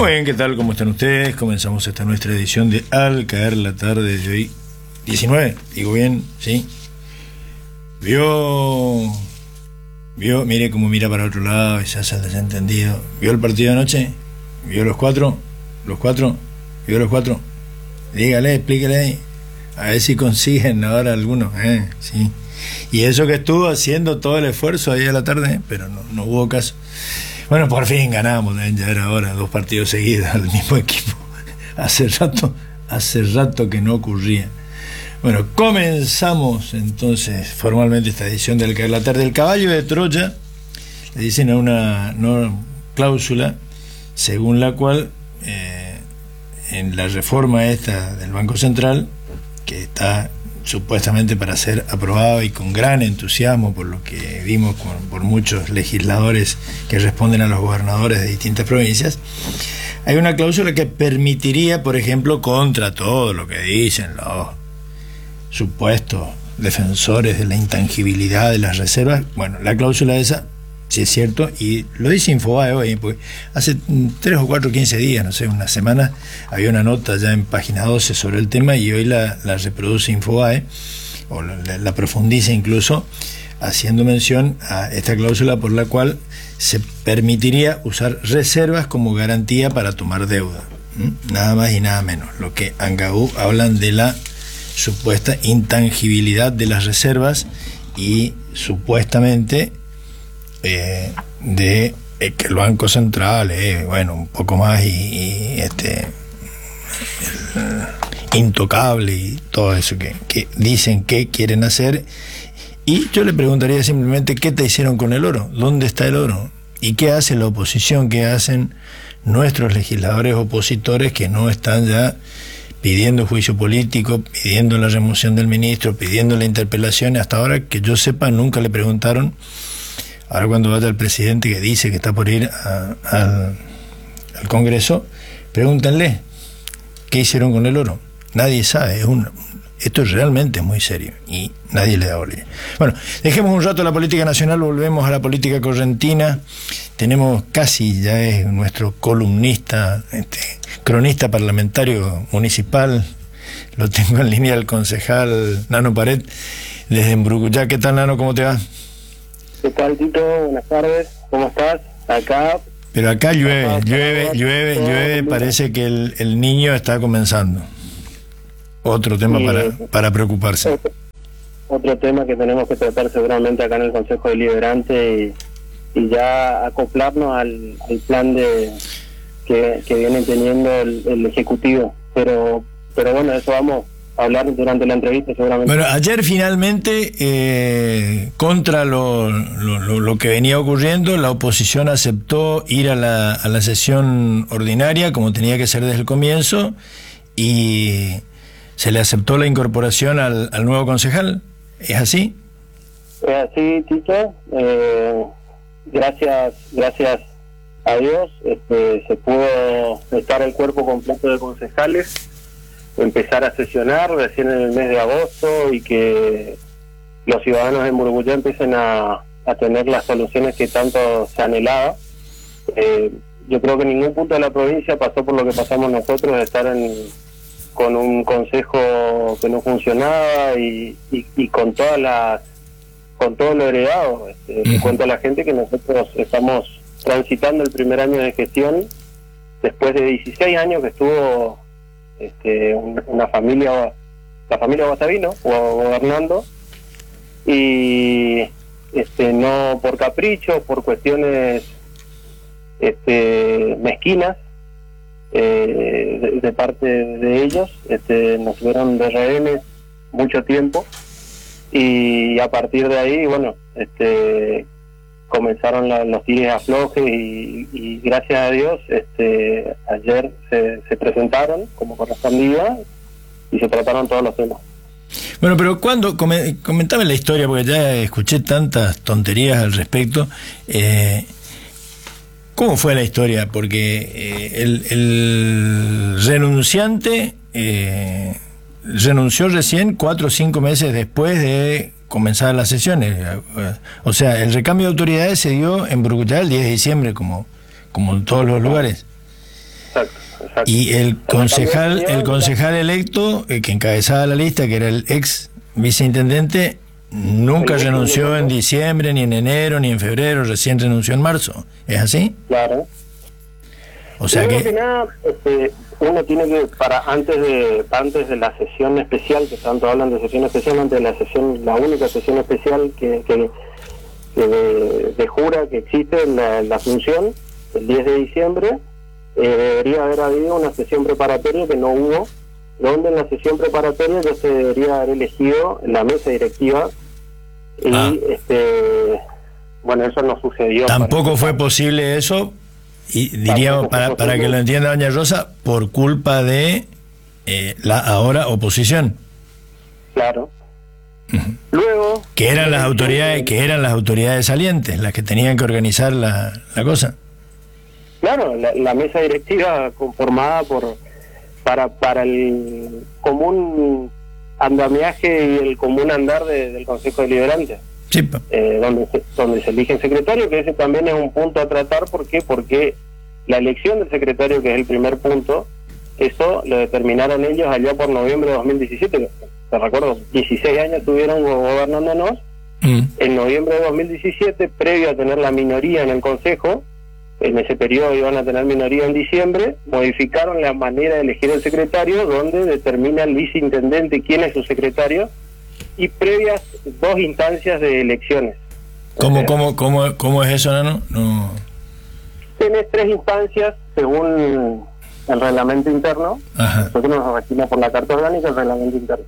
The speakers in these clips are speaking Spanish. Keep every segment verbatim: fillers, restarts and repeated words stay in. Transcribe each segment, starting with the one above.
Muy bien, ¿qué tal? ¿Cómo están ustedes? Comenzamos esta nuestra edición de Al Caer la Tarde de hoy, diecinueve, digo bien, ¿sí? Vio, vio, mire cómo mira para otro lado y se hace el desentendido. ¿Vio el partido de anoche? ¿Vio los cuatro? ¿Los cuatro? ¿Vio los cuatro? Dígale, explíquele, a ver si consiguen ahora algunos, ¿eh? Sí. Y eso que estuvo haciendo todo el esfuerzo ahí a la tarde, pero no, no hubo caso. Bueno, por fin ganamos, ¿eh? Ya era hora, dos partidos seguidos al mismo equipo. Hace rato, hace rato que no ocurría. Bueno, comenzamos entonces formalmente esta edición del Caer la Tarde. El caballo de Troya, le dicen a una no, cláusula según la cual eh, en la reforma esta del Banco Central, que está supuestamente para ser aprobado y con gran entusiasmo por lo que vimos con, por muchos legisladores que responden a los gobernadores de distintas provincias, hay una cláusula que permitiría, por ejemplo, contra todo lo que dicen los supuestos defensores de la intangibilidad de las reservas, bueno, la cláusula esa, si es cierto, y lo dice Infobae hoy, porque hace tres o cuatro, quince días, no sé, una semana, había una nota ya en página doce sobre el tema y hoy la, la reproduce Infobae, o la, la profundiza incluso, haciendo mención a esta cláusula por la cual se permitiría usar reservas como garantía para tomar deuda, ¿Mm? nada más y nada menos. Lo que Angaú hablan de la supuesta intangibilidad de las reservas y supuestamente Eh, de eh, que el Banco Central, eh, bueno, un poco más y, y este el, intocable y todo eso que, que dicen que quieren hacer. Y yo le preguntaría simplemente, ¿qué te hicieron con el oro? ¿Dónde está el oro? ¿Y qué hace la oposición? ¿Qué hacen nuestros legisladores opositores que no están ya pidiendo juicio político, pidiendo la remoción del ministro, pidiendo la interpelación? Hasta ahora, que yo sepa, nunca le preguntaron. Ahora cuando vaya el presidente que dice que está por ir a, a, al Congreso, pregúntenle qué hicieron con el oro. Nadie sabe, es un, esto es realmente muy serio y nadie le da bola. Bueno, dejemos un rato la política nacional, volvemos a la política correntina. Tenemos casi, ya es nuestro columnista, este, cronista parlamentario municipal, lo tengo en línea el concejal Nano Pared desde Embrucuyá. ¿Qué tal, Nano? ¿Cómo te va? ¿Qué tal, Tito? Buenas tardes, ¿cómo estás? Acá. Pero acá llueve, llueve, llueve, llueve, parece que el, el niño está comenzando. Otro tema sí, para, para preocuparse. Otro, otro tema que tenemos que tratar seguramente acá en el Consejo Deliberante y, y ya acoplarnos al, al plan de que, que viene teniendo el, el Ejecutivo. Pero, pero bueno, eso vamos hablar durante la entrevista seguramente. Bueno, ayer finalmente, eh, contra lo, lo, lo que venía ocurriendo, la oposición aceptó ir a la, a la sesión ordinaria, como tenía que ser desde el comienzo, y se le aceptó la incorporación al, al nuevo concejal. ¿Es así? Es así, Tito. Eh, gracias, gracias a Dios, este, se pudo estar el cuerpo completo de concejales, empezar a sesionar recién en el mes de agosto y que los ciudadanos de Embrucuyá empiecen a, a tener las soluciones que tanto se anhelaba. Eh, yo creo que en ningún punto de la provincia pasó por lo que pasamos nosotros, de estar en, con un consejo que no funcionaba y, y, y con todas las con todo lo heredado. Este, le cuento a la gente que nosotros estamos transitando el primer año de gestión después de dieciséis años que estuvo Este, una familia, la familia Guastavino gobernando, y este, no por capricho, por cuestiones este, mezquinas eh, de, de parte de ellos, este, nos tuvieron de rehenes mucho tiempo y a partir de ahí, bueno, este, comenzaron la, los tires aflojes y, y gracias a Dios este ayer se, se presentaron como correspondía y se trataron todos los temas. Bueno, pero cuando comentaba la historia, porque ya escuché tantas tonterías al respecto, eh, ¿cómo fue la historia? Porque eh, el, el renunciante eh, renunció recién cuatro o cinco meses después de comenzar las sesiones. O sea, el recambio de autoridades se dio en Embrucuyá el diez de diciembre, como, como en todos los lugares. exacto, exacto. Y el concejal, el concejal electo, eh, que encabezaba la lista, que era el ex viceintendente, nunca El renunció en viceintendente. diciembre, ni en enero, ni en febrero, recién renunció en marzo. ¿Es así? Claro. O sea Primero que... que nada, este, uno tiene que, para antes de antes de la sesión especial, que tanto hablan de sesión especial, antes de la sesión, la única sesión especial que, que, que de, de jura que existe en la, la función, el diez de diciembre, eh, debería haber habido una sesión preparatoria que no hubo, donde en la sesión preparatoria ya se debería haber elegido la mesa directiva y Ah. este bueno, eso no sucedió. Tampoco para- fue posible eso, y diríamos, Tampoco fue para, para posible. que lo entienda doña Rosa, por culpa de eh, la ahora oposición, Claro. Luego... que eran las autoridades, que eran las autoridades salientes, las que tenían que organizar la, la cosa. Claro, la, la mesa directiva conformada por para para el común andamiaje y el común andar de- del Consejo Deliberante, Sí, pa. eh, donde se, donde se elige el secretario, que ese también es un punto a tratar. ¿Por qué? Porque la elección del secretario, que es el primer punto, eso lo determinaron ellos allá por noviembre de dos mil diecisiete. Te recuerdo, dieciséis años estuvieron gobernándonos. Mm. En noviembre de dos mil diecisiete, previo a tener la minoría en el Consejo, en ese periodo iban a tener minoría en diciembre, modificaron la manera de elegir el secretario, donde determina el viceintendente quién es su secretario, y previas dos instancias de elecciones. ¿Cómo, O sea, cómo, cómo, cómo es eso, Nano? No. tenés tres instancias según el reglamento interno. Ajá. Nosotros nos regimos por la Carta Orgánica, el reglamento interno.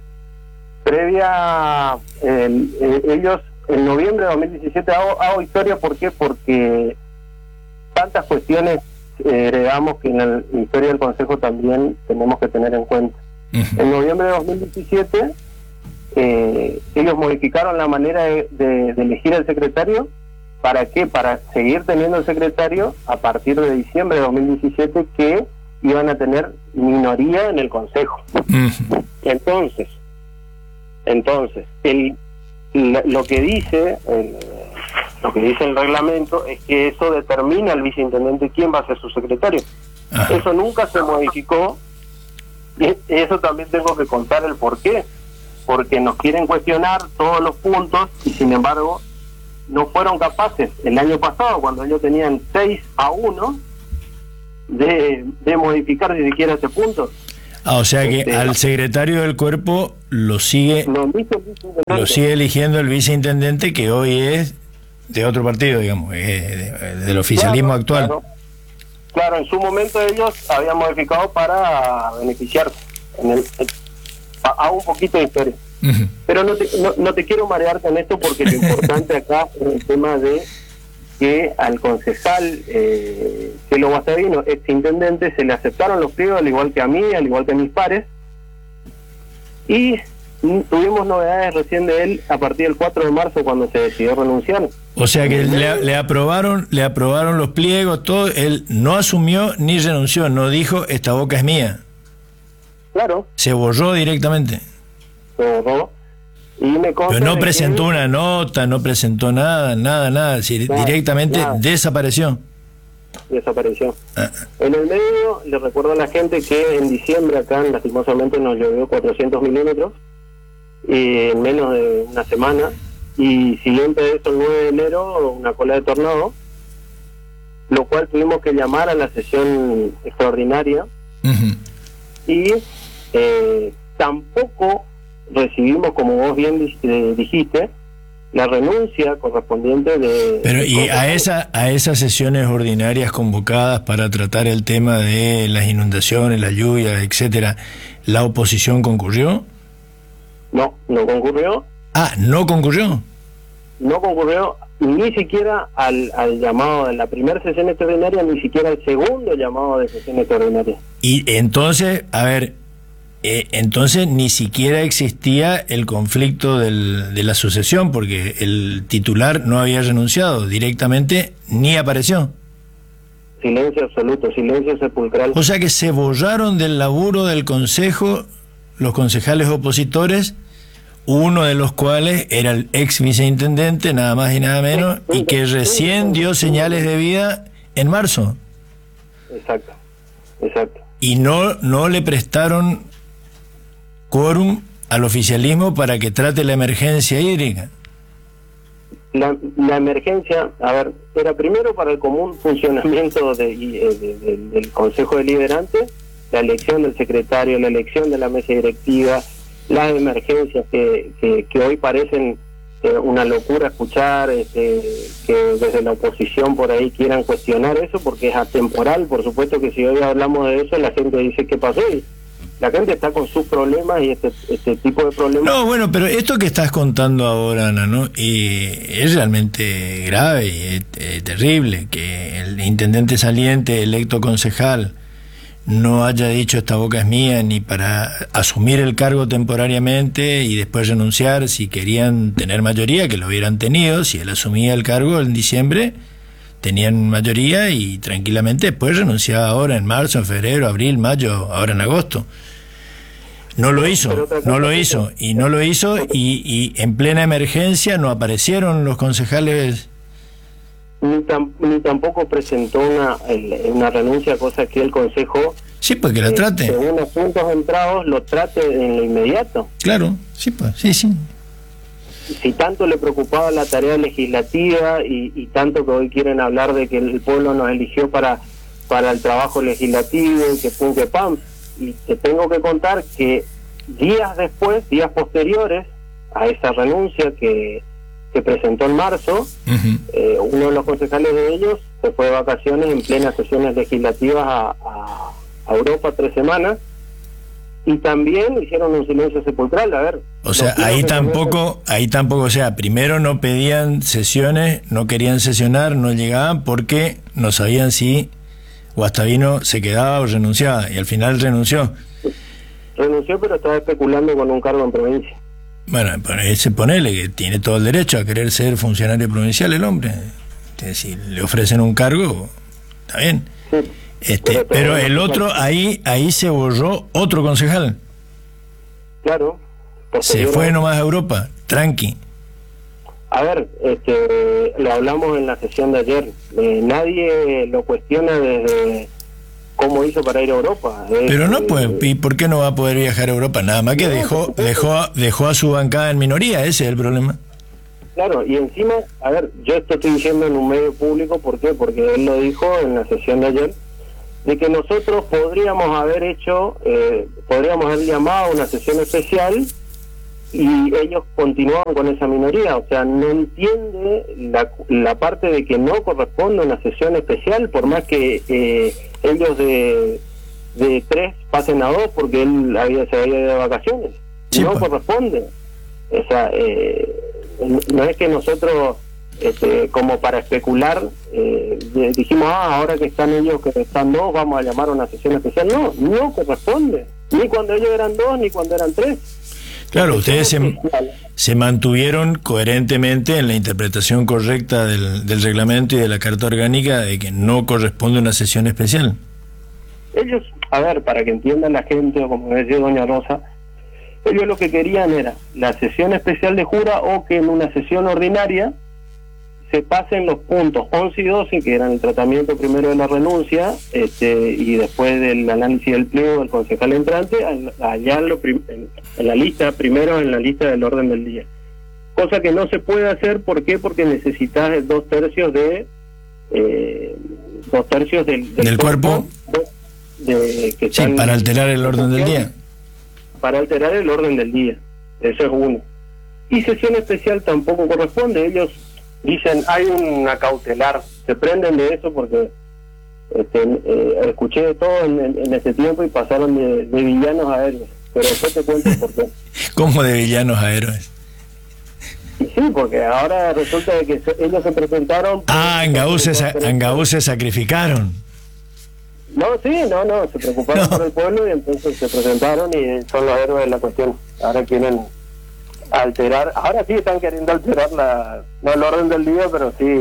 Previa, eh, eh, ellos en noviembre de dos mil diecisiete hago, hago historia. ¿Por qué? Porque tantas cuestiones eh, heredamos que en el- la historia del Consejo también tenemos que tener en cuenta. Ujú. En noviembre de dos mil diecisiete, eh, ellos modificaron la manera de, de- de elegir el secretario. ¿Para qué? Para seguir teniendo el secretario a partir de diciembre de dos mil diecisiete, que iban a tener minoría en el Consejo. Ujú. Entonces, entonces, el, la- lo que dice el, lo que dice el reglamento es que eso determina al viceintendente quién va a ser su secretario. Ajá. Eso nunca se modificó, y eso también tengo que contar el por qué, porque nos quieren cuestionar todos los puntos y sin embargo no fueron capaces el año pasado, cuando ellos tenían seis a uno, de, de modificar ni siquiera ese punto. Ah, o sea que Este- al secretario del cuerpo lo sigue, Lo dice el viceintendente. lo sigue eligiendo el viceintendente, que hoy es de otro partido, digamos, es de- del oficialismo Claro, actual. Claro. Claro, en su momento ellos habían modificado para beneficiarse. En el, a, a un poquito de historia. Ujú. Pero no te, no, no te quiero marear con esto, porque lo importante acá es el tema de que al concejal eh, Cielo Guastavino, ex intendente, se le aceptaron los pliegos, al igual que a mí, al igual que a mis pares, y mm, tuvimos novedades recién de él a partir del cuatro de marzo, cuando se decidió renunciar. O sea que le, le aprobaron, le aprobaron los pliegos, todo. Él no asumió ni renunció, no dijo esta boca es mía, Claro, se borró directamente. se borró. Y me consta Pero no de presentó que- una nota, no presentó nada, nada, nada, es decir, Nada, directamente nada. desapareció. desapareció. Ah, En el medio, le recuerdo a la gente que en diciembre acá, lastimosamente, nos llovió cuatrocientos milímetros, y en menos de una semana, y siguiente de eso, el nueve de enero, una cola de tornado, lo cual tuvimos que llamar a la sesión extraordinaria, ujú. y eh, tampoco recibimos, como vos bien di- eh, dijiste, la renuncia correspondiente de... Pero y a concejal. esa a esas sesiones ordinarias convocadas para tratar el tema de las inundaciones, las lluvias, etcétera, ¿la oposición concurrió? No, no concurrió. Ah, no concurrió. No concurrió ni siquiera al, al llamado de la primera sesión extraordinaria, ni siquiera al segundo llamado de sesión extraordinaria. Y entonces, a ver, eh, entonces ni siquiera existía el conflicto del, de la sucesión, porque el titular no había renunciado, directamente ni apareció. Silencio absoluto, silencio sepulcral. O sea que se borraron del laburo del Consejo los concejales opositores, uno de los cuales era el ex viceintendente, nada más y nada menos, y que recién dio señales de vida en marzo. Exacto, exacto. Y no, no le prestaron quórum al oficialismo para que trate la emergencia hídrica. La, la emergencia, a ver, era primero para el común funcionamiento de, de, de, de, del Consejo Deliberante, la elección del secretario, la elección de la mesa directiva, las emergencias que, que, que hoy parecen eh, una locura escuchar, este, que desde la oposición por ahí quieran cuestionar eso, porque es atemporal. Por supuesto que si hoy hablamos de eso, la gente dice ¿qué pasó? Y la gente está con sus problemas y este, este tipo de problemas. No, bueno, pero esto que estás contando ahora, Ana, ¿no? Y es realmente grave y es, es terrible que el intendente saliente, electo concejal, no haya dicho esta boca es mía ni para asumir el cargo temporariamente y después renunciar si querían tener mayoría, que lo hubieran tenido. Si él asumía el cargo en diciembre, tenían mayoría y tranquilamente después renunciaba ahora en marzo, en febrero, abril, mayo, ahora en agosto. No lo hizo, no lo hizo, y no lo hizo, y, y en plena emergencia no aparecieron los concejales. Ni, tam, ni tampoco presentó una, una renuncia, cosa que el Consejo... Sí, pues que la eh, trate. Según asuntos entrados, lo trate en lo inmediato. Claro, sí, pues, sí, sí. Si tanto le preocupaba la tarea legislativa y, y tanto que hoy quieren hablar de que el pueblo nos eligió para, para el trabajo legislativo y que pum que pam... Y te tengo que contar que días después, días posteriores a esa renuncia que, que presentó en marzo, uh-huh. eh, uno de los concejales de ellos se fue de vacaciones en plenas sesiones legislativas a, a, a Europa tres semanas, y también hicieron un silencio sepulcral. A ver, o sea, ahí tampoco, se... ahí tampoco, o sea, primero no pedían sesiones, no querían sesionar, no llegaban porque no sabían si Guastavino se quedaba o renunciaba, y al final renunció. Renunció, pero estaba especulando con un cargo en provincia. Bueno, ese ponele que tiene todo el derecho a querer ser funcionario provincial el hombre. Si le ofrecen un cargo, está bien. Sí, este, pero, pero el otro, ahí ahí se borró otro concejal. Claro. Se fue nomás a Europa, tranqui. A ver, este, lo hablamos en la sesión de ayer, eh, nadie lo cuestiona desde cómo hizo para ir a Europa. Es, Pero no, pues, eh, ¿y por qué no va a poder viajar a Europa? Nada más que no, dejó dejó dejó a su bancada en minoría, ese es el problema. Claro, y encima, a ver, yo esto estoy diciendo en un medio público, ¿por qué? Porque él lo dijo en la sesión de ayer, de que nosotros podríamos haber hecho, eh, podríamos haber llamado a una sesión especial y ellos continuaban con esa minoría. O sea, no entiende la, la parte de que no corresponde una sesión especial, por más que eh, ellos de, de tres pasen a dos porque él había, se había ido de vacaciones. Sí, no pues. corresponde. O sea, eh, no es que nosotros, este, como para especular, eh, dijimos, ah, ahora que están ellos, que están dos, vamos a llamar a una sesión especial. No, no corresponde. Ni cuando ellos eran dos, ni cuando eran tres. Claro, ustedes se, se mantuvieron coherentemente en la interpretación correcta del, del reglamento y de la Carta Orgánica de que no corresponde una sesión especial. Ellos, a ver, para que entiendan la gente, o como decía doña Rosa, ellos lo que querían era la sesión especial de jura o que en una sesión ordinaria se pasen los puntos once y doce, que eran el tratamiento primero de la renuncia este, y después del análisis del pliego del concejal entrante, allá en, lo prim en, en la lista, primero en la lista del orden del día. Cosa que no se puede hacer, ¿por qué? Porque necesitas dos tercios de eh, dos tercios del, del, del cuerpo, cuerpo de, de, que sí, para alterar el orden del día. Para alterar el orden del día, eso es uno. Y sesión especial tampoco corresponde, ellos dicen, hay una cautelar, se prenden de eso porque este, eh, escuché de todo en, en, en ese tiempo y pasaron de, de villanos a héroes, pero después te cuento por qué. ¿Cómo de villanos a héroes? Sí, porque ahora resulta de que se, ellos se presentaron... Ah, en Gaú se, sa en Gaú se sacrificaron. No, sí, no, no, se preocuparon no. por el pueblo y entonces se presentaron y son los héroes de la cuestión. Ahora quieren alterar, ahora sí están queriendo alterar la, no el orden del día, pero sí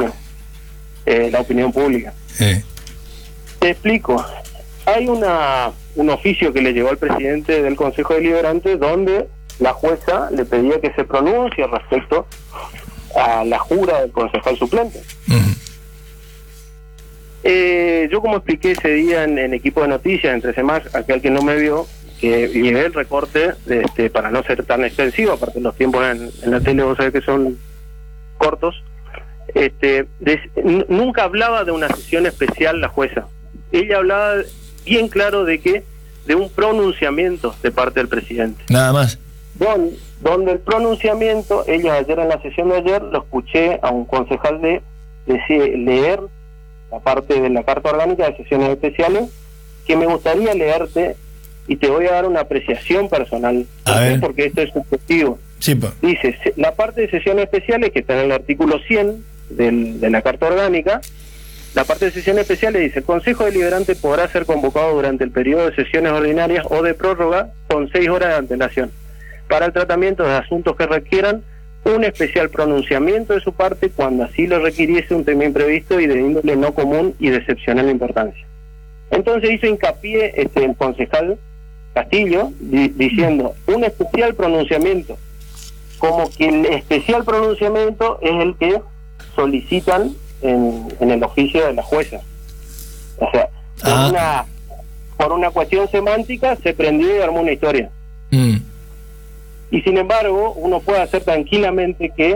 eh, la opinión pública. Sí. Te explico. Hay una un oficio que le llegó al presidente del Consejo Deliberante donde la jueza le pedía que se pronuncie respecto a la jura del concejal suplente. Uh-huh. Eh, yo como expliqué ese día en, en equipo de noticias, entre semanas, aquel que no me vio, que llevé el recorte este, para no ser tan extensivo, aparte los tiempos en, en la tele vos sabés que son cortos, este, de, n- nunca hablaba de una sesión especial la jueza. Ella hablaba bien claro de que de un pronunciamiento de parte del presidente. Nada más. Don, donde el pronunciamiento, ella ayer en la sesión de ayer lo escuché a un concejal de, de leer la parte de la Carta Orgánica de Sesiones Especiales, que me gustaría leerte y te voy a dar una apreciación personal. A ver. Porque esto es subjetivo. Sí, pues. Dice, la parte de sesiones especiales, que está en el artículo cien del, de la Carta Orgánica, la parte de sesiones especiales dice: el Consejo Deliberante podrá ser convocado durante el periodo de sesiones ordinarias o de prórroga con seis horas de antelación para el tratamiento de asuntos que requieran un especial pronunciamiento de su parte cuando así lo requiriese un tema imprevisto y de índole no común y de excepcional importancia. Entonces hizo hincapié este, el concejal Castillo di, diciendo un especial pronunciamiento, como que el especial pronunciamiento es el que solicitan en, en el oficio de la jueza. O sea, por, ah. una, por una cuestión semántica se prendió y armó una historia. Mm. Y sin embargo, uno puede hacer tranquilamente que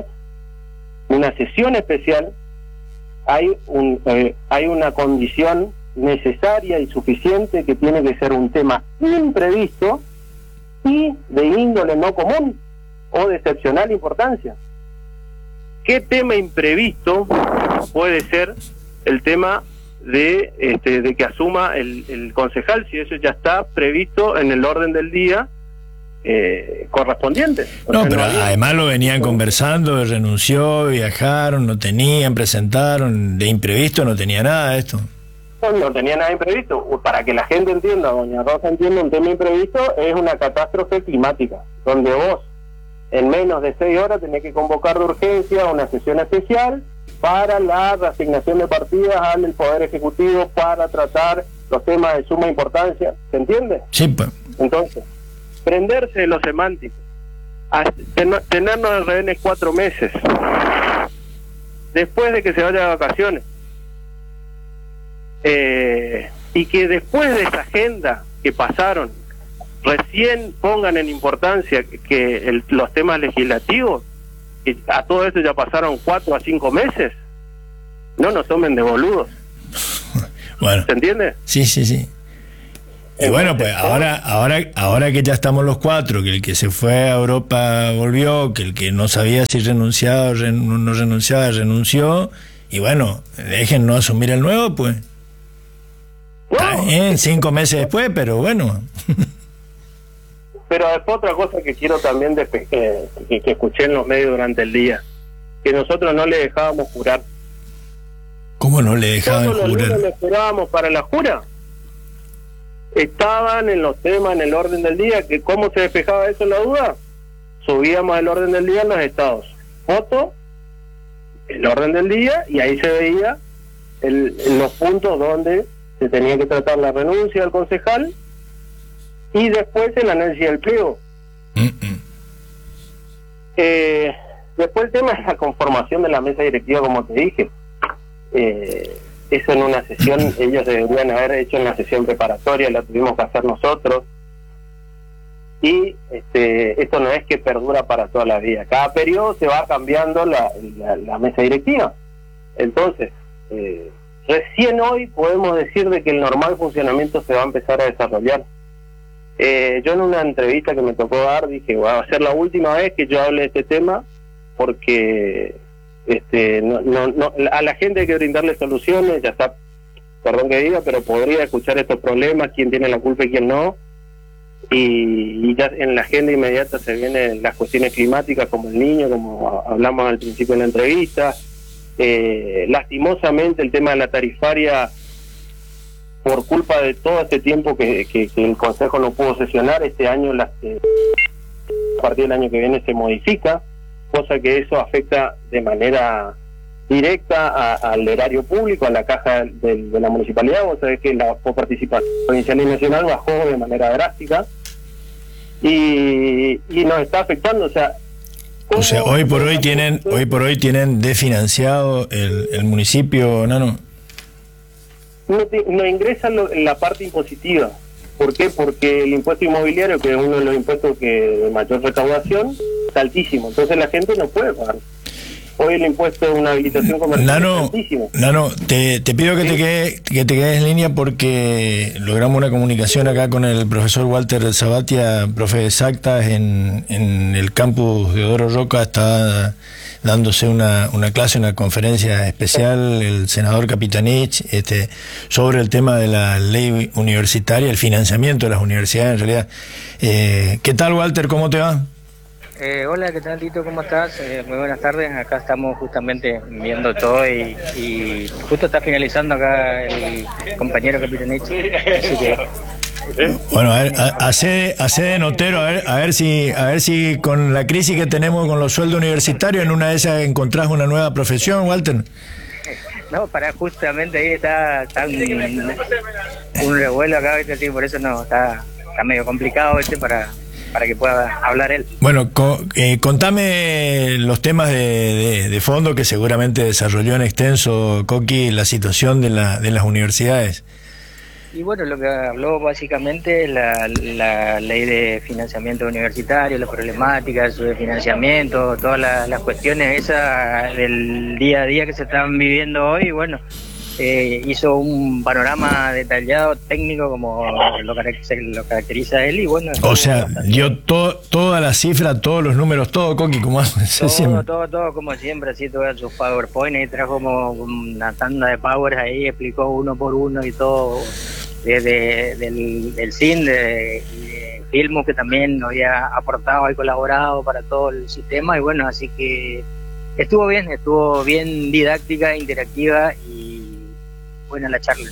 una sesión especial hay un eh, hay una condición necesaria y suficiente, que tiene que ser un tema imprevisto y de índole no común o de excepcional importancia. ¿Qué tema imprevisto puede ser el tema de este de que asuma el, el concejal, si eso ya está previsto en el orden del día Eh, correspondiente? No, sea, pero no había... además lo venían conversando, renunció, viajaron, no tenían, presentaron, de imprevisto no tenía nada de esto. No, no tenía nada imprevisto. Para que la gente entienda, doña Rosa entienda, un tema imprevisto es una catástrofe climática, donde vos en menos de seis horas tenés que convocar de urgencia una sesión especial para la reasignación de partidas al Poder Ejecutivo para tratar los temas de suma importancia. ¿Se entiende? Sí, pues. Entonces, prenderse de lo semántico, ten- tenernos en rehenes cuatro meses, después de que se vaya de vacaciones, eh, y que después de esa agenda que pasaron, recién pongan en importancia que, que el, los temas legislativos, que a todo esto ya pasaron cuatro a cinco meses, no nos tomen de boludos. Bueno. ¿Se entiende? Sí, sí, sí. Y bueno, pues ahora, ahora, ahora que ya estamos los cuatro, que el que se fue a Europa volvió, que el que no sabía si renunciaba o ren, no renunciaba, renunció, y bueno, déjennos asumir el nuevo, pues. Bueno, en cinco meses después, pero bueno. Pero después otra cosa que quiero también de, que, que, que escuché en los medios durante el día, que nosotros no le dejábamos jurar. ¿Cómo no le dejaban Todos los jurar? lunes le jurábamos para la jura. Estaban en los temas, en el orden del día, que cómo se despejaba eso en la duda, subíamos el orden del día en los estados, foto, el orden del día, y ahí se veía el, los puntos donde se tenía que tratar la renuncia del concejal y después el análisis del pliego. Mm-mm. Eh, después el tema es la conformación de la mesa directiva, como te dije. Eh, eso en una sesión ellos deberían haber hecho en la sesión preparatoria, la tuvimos que hacer nosotros, y este, esto no es que perdura para toda la vida, cada periodo se va cambiando la, la, la mesa directiva. Entonces eh, recién hoy podemos decir de que el normal funcionamiento se va a empezar a desarrollar. Eh, yo en una entrevista que me tocó dar dije, va a ser la última vez que yo hable de este tema, porque este no, no, no, a la gente hay que brindarle soluciones, ya está, perdón que diga, pero podría escuchar estos problemas, quién tiene la culpa y quién no, y, y ya en la agenda inmediata se vienen las cuestiones climáticas como el niño, como hablamos al principio de la entrevista. Eh, lastimosamente el tema de la tarifaria, por culpa de todo este tiempo que, que, que el Consejo no pudo sesionar, este año las, eh, a partir del año que viene se modifica, cosa que eso afecta de manera directa a, al erario público, a la caja de, de la municipalidad. Vos sabés que la coparticipación provincial y nacional bajó de manera drástica y, y nos está afectando. O sea, o sea, hoy por hoy tienen, hoy por hoy tienen desfinanciado el, el municipio, Nano. no, te, no ingresan lo, en la parte impositiva. ¿Por qué? Porque el impuesto inmobiliario, que es uno de los impuestos que de mayor recaudación, es altísimo. Entonces la gente no puede pagar. Hoy el impuesto de una habilitación comercial Nano, es altísimo. Nano, te, te pido que, sí. te quede, que te quedes en línea porque logramos una comunicación acá con el profesor Walter Sabatia, profe de exactas en, en el campus de Odoro Roca. Está dándose una, una clase, una conferencia especial, el senador Capitanich, este, sobre el tema de la ley universitaria, el financiamiento de las universidades en realidad. Eh, ¿Qué tal, Walter? ¿Cómo te va? Eh, hola, ¿qué tal, Tito? ¿Cómo estás? Eh, muy buenas tardes. Acá estamos justamente viendo todo y, y justo está finalizando acá el compañero Capitanich. Así que... Bueno, a ver, hace, hace de notero, a ver, a ver si, a ver si con la crisis que tenemos con los sueldos universitarios, en una de esas encontrás una nueva profesión, Walter. No, para justamente ahí está, está un, un revuelo acá, ¿viste? Sí, por eso no, está, está medio complicado, ¿viste? Para... para que pueda hablar él. Bueno, co eh, contame los temas de, de, de fondo que seguramente desarrolló en extenso, Coqui, la situación de, la, de las universidades. Y bueno, lo que habló básicamente es la, la ley de financiamiento universitario, las problemáticas de financiamiento, todas las, las cuestiones esas del día a día que se están viviendo hoy. Bueno, Eh, hizo un panorama detallado, técnico, como lo caracteriza, lo caracteriza él, y bueno... O sea, dio to, toda la cifra, todos los números, todo, Coqui, como hace todo, siempre. Todo, todo, como siempre, así, todas sus PowerPoint, y trajo como una tanda de powers ahí, explicó uno por uno y todo, desde del, del C I N, de, de Filmo, que también había aportado y colaborado para todo el sistema, y bueno, así que estuvo bien, estuvo bien didáctica, interactiva, y buena la charla.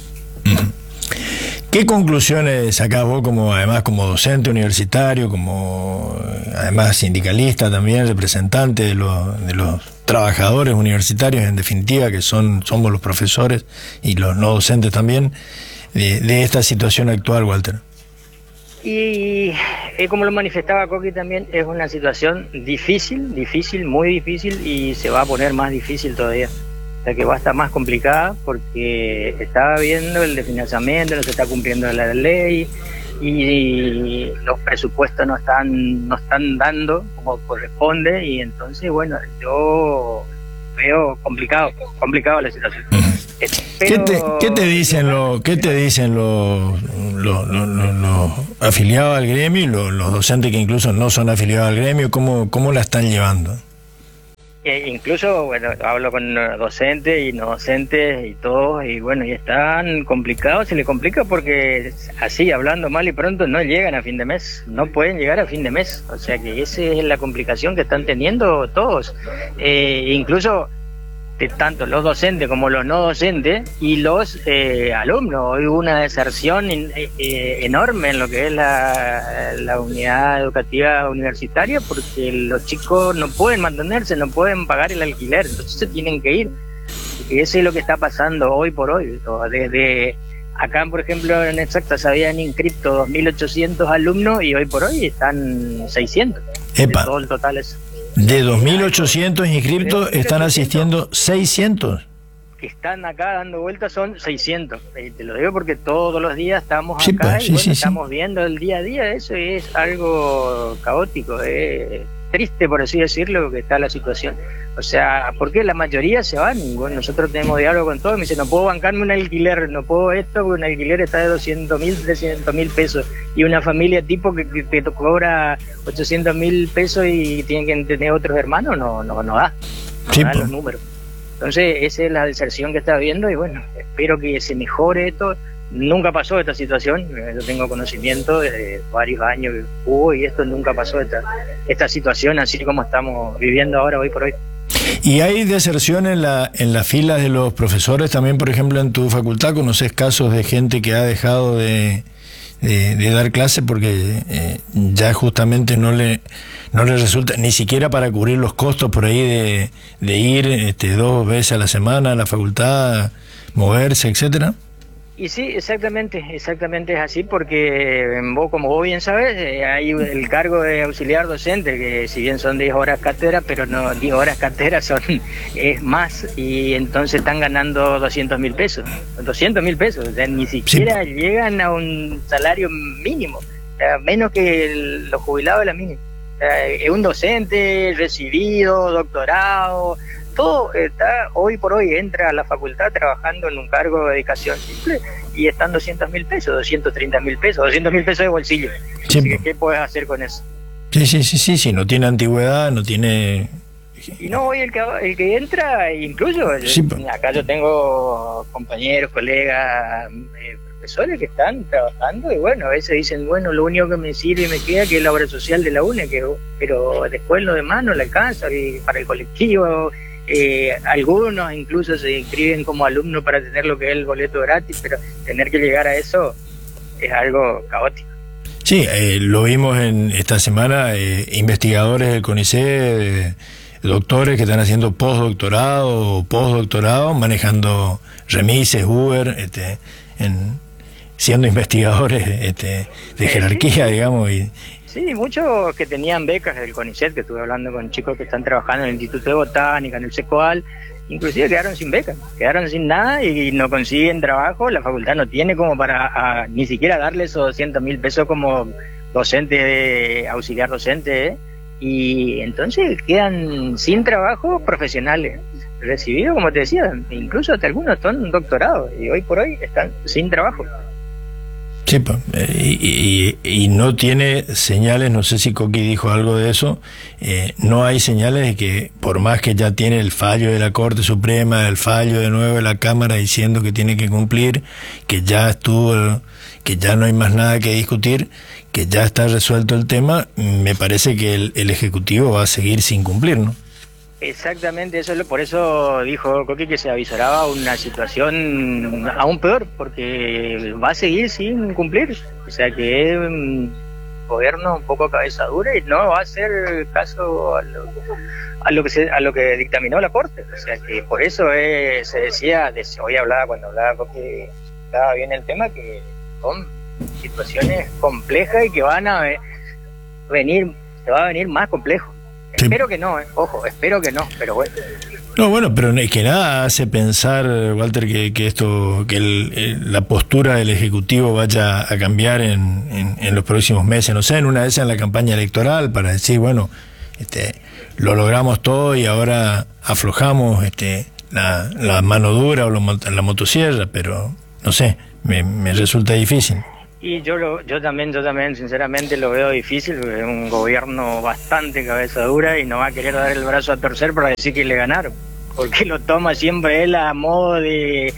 ¿Qué conclusiones sacás vos como, además, como docente universitario, como además sindicalista también, representante de los, de los trabajadores universitarios, en definitiva, que son somos los profesores y los no docentes también, de, de esta situación actual, Walter? Y eh, como lo manifestaba Coqui también, es una situación difícil, difícil, muy difícil, y se va a poner más difícil todavía. O sea que va a estar más complicada porque estaba viendo el de financiamiento, no se está cumpliendo la ley y los presupuestos no están no están dando como corresponde, y entonces bueno, yo veo complicado complicado la situación. ¿Qué te, ¿Qué te dicen los qué te dicen los los, los, los, los afiliados al gremio y los, los docentes que incluso no son afiliados al gremio? ¿Cómo, cómo la están llevando? Eh, incluso, bueno, hablo con docentes y no docentes y todos, y bueno, y están complicados, se les complica porque así, hablando mal y pronto, no llegan a fin de mes, no pueden llegar a fin de mes, o sea que esa es la complicación que están teniendo todos, eh, incluso de tanto los docentes como los no docentes y los eh, alumnos. Hay una deserción in, eh, enorme en lo que es la, la unidad educativa universitaria, porque los chicos no pueden mantenerse, no pueden pagar el alquiler, entonces se tienen que ir. Y eso es lo que está pasando hoy por hoy. Desde acá, por ejemplo, en Exactas se habían inscrito dos mil ochocientos alumnos y hoy por hoy están seiscientos. Epa. De todo el total es. De dos mil ochocientos inscriptos están asistiendo seiscientos. Que están acá dando vueltas son seiscientos. Eh, te lo digo porque todos los días estamos sí, acá pues, y sí, bueno, sí, estamos sí. viendo el día a día. Eso es algo caótico, eh, triste por así decirlo, que está la situación. O sea, porque la mayoría se van. Bueno, nosotros tenemos diálogo con todos. Me dicen, no puedo bancarme un alquiler, no puedo esto, porque un alquiler está de doscientos mil, trescientos mil pesos. Y una familia tipo que, que, que cobra ochocientos mil pesos y tiene que tener otros hermanos, no, no, no da. No sí, da po. los números. Entonces, esa es la deserción que está viendo y bueno, espero que se mejore esto. Nunca pasó esta situación, yo tengo conocimiento de varios años que hubo y esto nunca pasó, esta, esta situación así como estamos viviendo ahora, hoy por hoy. ¿Y hay deserción en la en las filas de los profesores también, por ejemplo, en tu facultad? ¿Conoces casos de gente que ha dejado de, de, de dar clases porque eh, ya justamente no le no le resulta, ni siquiera para cubrir los costos por ahí de, de ir este, dos veces a la semana a la facultad, moverse, etcétera? Y sí, exactamente, exactamente es así, porque vos, como vos bien sabes, eh, hay el cargo de auxiliar docente, que si bien son diez horas cátedra, pero no diez horas cátedra son es más, y entonces están ganando doscientos mil pesos, doscientos mil pesos, o sea, ni siquiera sí. llegan a un salario mínimo, o sea, menos que el, los jubilados de la mínima. O sea, es un docente recibido, doctorado, todo está, hoy por hoy entra a la facultad trabajando en un cargo de dedicación simple y están doscientos mil pesos, doscientos treinta mil pesos, doscientos mil pesos de bolsillo. Sí. Así que, ¿qué puedes hacer con eso? Sí, sí, sí, sí, sí, no tiene antigüedad, no tiene... Y no, hoy el que, el que entra, incluso, sí, yo, acá yo tengo compañeros, colegas, eh, profesores que están trabajando y bueno, a veces dicen, bueno, lo único que me sirve y me queda que es la obra social de la U N E, que, pero después lo demás no le alcanza y para el colectivo... Eh, algunos incluso se inscriben como alumnos para tener lo que es el boleto gratis, pero tener que llegar a eso es algo caótico. Sí, eh, lo vimos en esta semana, eh, investigadores del CONICET, eh, doctores que están haciendo postdoctorado o postdoctorado, manejando remises, Uber, este, en, siendo investigadores este, de jerarquía, digamos, y sí, muchos que tenían becas del CONICET, que estuve hablando con chicos que están trabajando en el Instituto de Botánica, en el SECOAL, inclusive quedaron sin becas, quedaron sin nada y no consiguen trabajo. La facultad no tiene como para a, ni siquiera darle esos doscientos mil pesos como docente, de, auxiliar docente, ¿eh? Y entonces quedan sin trabajo profesionales recibidos, como te decía, incluso hasta algunos son doctorados y hoy por hoy están sin trabajo. Sí, y, y, y no tiene señales, no sé si Coqui dijo algo de eso, eh, no hay señales de que por más que ya tiene el fallo de la Corte Suprema, el fallo de nuevo de la Cámara diciendo que tiene que cumplir, que ya estuvo, que ya no hay más nada que discutir, que ya está resuelto el tema, me parece que el, el Ejecutivo va a seguir sin cumplir, ¿no? Exactamente, eso es lo, por eso dijo Coqui que se avisoraba una situación aún peor, porque va a seguir sin cumplir, o sea que es un gobierno un poco cabeza dura y no va a hacer caso a lo, a lo que se, a lo que dictaminó la Corte, o sea que por eso es, se decía, hoy hablaba cuando hablaba Coqui, estaba bien el tema, que son situaciones complejas y que van a venir, se va a venir más complejo. Sí. Espero que no, eh. ojo, espero que no, pero bueno. No, bueno, pero es que nada hace pensar, Walter, que, que esto, que el, el, la postura del Ejecutivo vaya a cambiar en, en, en los próximos meses, no sé, en una vez en la campaña electoral, para decir, bueno, este, lo logramos todo y ahora aflojamos este, la, la mano dura o lo, la motosierra, pero no sé, me, me resulta difícil. Y yo lo, yo también, yo también sinceramente lo veo difícil, porque es un gobierno bastante cabeza dura y no va a querer dar el brazo a torcer para decir que le ganaron, porque lo toma siempre él a modo de,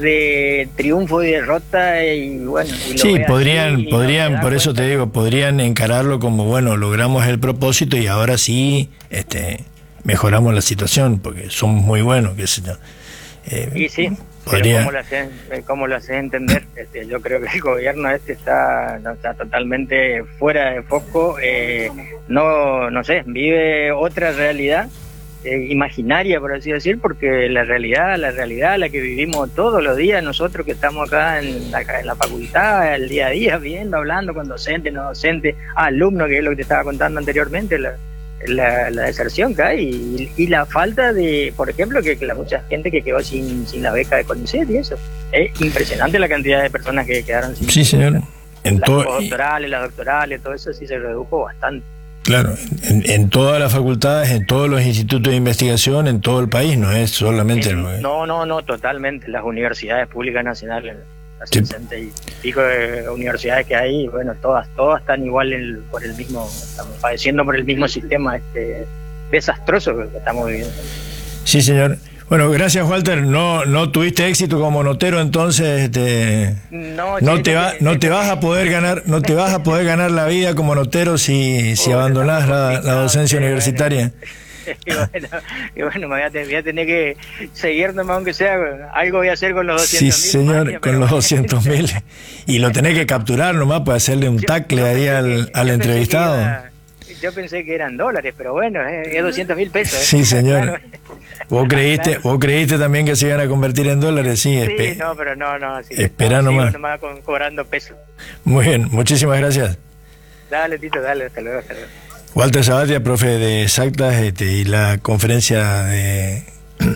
de triunfo y derrota y bueno. Y sí, podrían, podrían, no por eso te digo, podrían encararlo como bueno, logramos el propósito y ahora sí, este, mejoramos la situación, porque somos muy buenos, qué sé yo. Eh, y sí. Pero ¿cómo lo haces, cómo lo haces entender? Este, yo creo que el gobierno este está, no, está totalmente fuera de foco, eh, no, no sé, vive otra realidad eh, imaginaria, por así decir, porque la realidad, la realidad, la que vivimos todos los días, nosotros que estamos acá en la, en la facultad, el día a día, viendo, hablando con docentes, no docentes, alumnos, que es lo que te estaba contando anteriormente, la, La, la deserción que hay y, y la falta de, por ejemplo, que, que la mucha gente que quedó sin, sin la beca de CONICET y eso. Es impresionante la cantidad de personas que quedaron sin. Sí, señor. En las postdoctorales, las doctorales, todo eso sí se redujo bastante. Claro, en, en todas las facultades, en todos los institutos de investigación, en todo el país, no es solamente... En, el... No, no, no, totalmente. Las universidades públicas nacionales, las sí. sesenta y pico de universidades que hay, bueno, todas todas están igual el, por el mismo, estamos padeciendo por el mismo sistema este desastroso que estamos viviendo. Sí, señor. Bueno, gracias, Walter. No no tuviste éxito como notero, entonces este, no, no te va, no te vas a poder ganar, no te vas a poder ganar la vida como notero si si abandonás la, la docencia universitaria. Y bueno, y bueno me voy, a tener, voy a tener que seguir nomás, aunque sea algo voy a hacer con los doscientos mil. Sí, señor, con pero... los doscientos mil. Y lo tenés que capturar nomás para hacerle un tacle ahí al, al entrevistado. Iba, yo pensé que eran dólares, pero bueno, eh, es doscientos mil pesos. ¿eh? Sí, señor. Claro. ¿Vos creíste, Claro. vos creíste también que se iban a convertir en dólares? Sí, Sí, no, pero no, no. Sí, espera no, nomás. sigo nomás con, cobrando pesos. Muy bien, muchísimas gracias. Dale, Tito, dale, hasta luego, hasta luego. Walter Sabatia, profe de exactas, este, y la conferencia de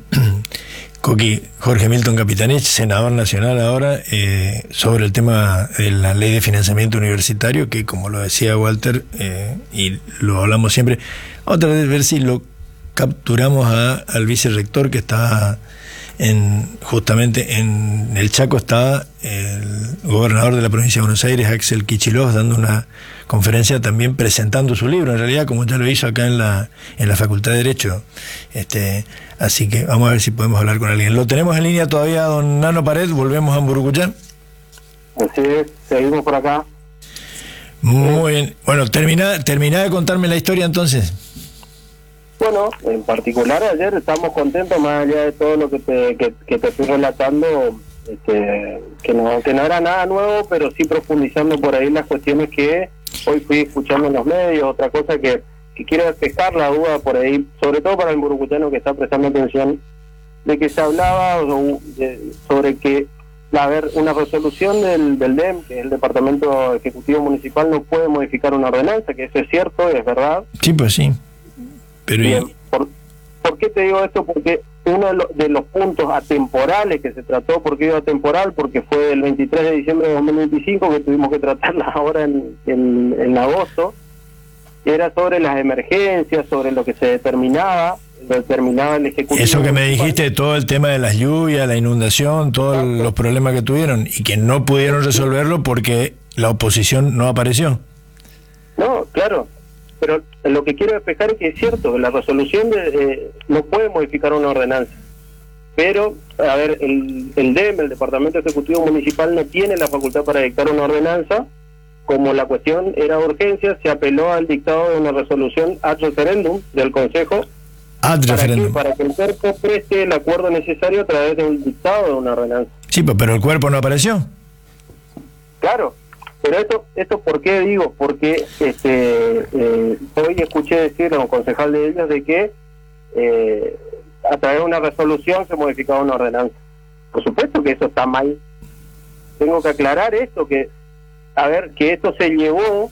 Coqui Jorge Milton Capitanich, senador nacional ahora, eh, sobre el tema de la ley de financiamiento universitario, que como lo decía Walter, eh, y lo hablamos siempre, vamos a tratar de ver si lo capturamos a, al vicerrector que está en, justamente en el Chaco. Está el gobernador de la provincia de Buenos Aires, Axel Kicillof, dando una conferencia también presentando su libro, en realidad, como ya lo hizo acá en la en la Facultad de Derecho. Este, así que vamos a ver si podemos hablar con alguien. Lo tenemos en línea todavía, don Nano Pared, volvemos a Mburucuyá. Así es, seguimos por acá. Muy bien. Bueno, termina, termina de contarme la historia entonces. Bueno, en particular ayer estamos contentos, más allá de todo lo que te, que, que te estoy relatando, este, que, no, que no era nada nuevo, pero sí profundizando por ahí las cuestiones que hoy fui escuchando en los medios. Otra cosa que, que quiero despejar la duda por ahí, sobre todo para el mburucuyano que está prestando atención, de que se hablaba de, sobre que a ver, una resolución del, del D E M, que es el Departamento Ejecutivo Municipal, no puede modificar una ordenanza, que eso es cierto, es verdad. Sí, pues sí. Pero Bien, ¿por, ¿por qué te digo esto? Porque uno de, lo, de los puntos atemporales que se trató, ¿por qué digo atemporal? Porque fue el veintitrés de diciembre de dos mil veinticinco que tuvimos que tratarla ahora en, en, en agosto, era sobre las emergencias, sobre lo que se determinaba, lo determinaba el Ejecutivo. Eso que me Municipal. dijiste, todo el tema de las lluvias, la inundación, todos Exacto. los problemas que tuvieron y que no pudieron resolverlo porque la oposición no apareció. No, claro, pero lo que quiero despejar es que es cierto que la resolución de, eh, no puede modificar una ordenanza, pero, a ver, el, el D E M, el Departamento Ejecutivo Municipal, no tiene la facultad para dictar una ordenanza. Como la cuestión era urgencia, se apeló al dictado de una resolución ad referendum del Consejo. Ad ¿Para referéndum. qué? Para que el cuerpo preste el acuerdo necesario a través de un dictado de una ordenanza. Sí, pues, pero el cuerpo no apareció. Claro, pero esto, esto ¿por qué digo? Porque este eh, hoy escuché decir a un concejal de ellos de que eh, a través de una resolución se modificaba una ordenanza. Por supuesto que eso está mal. Tengo que aclarar esto, que a ver, que esto se llevó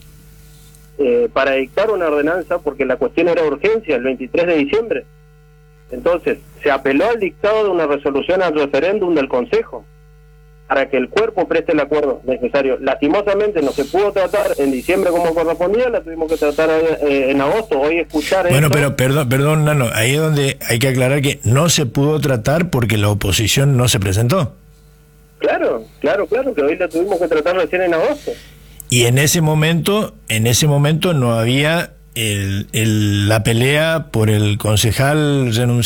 eh, para dictar una ordenanza porque la cuestión era urgencia el veintitrés de diciembre. Entonces, se apeló al dictado de una resolución al referéndum del Consejo para que el cuerpo preste el acuerdo necesario. Lastimosamente no se pudo tratar en diciembre como correspondía, la tuvimos que tratar eh, en agosto. Hoy escuchar Bueno, esto, pero perdón, perdón, Nano, ahí es donde hay que aclarar que no se pudo tratar porque la oposición no se presentó. Claro, claro, claro, que hoy la tuvimos que tratar recién en agosto. Y en ese momento, en ese momento no había el, el, la pelea por el concejal renunciante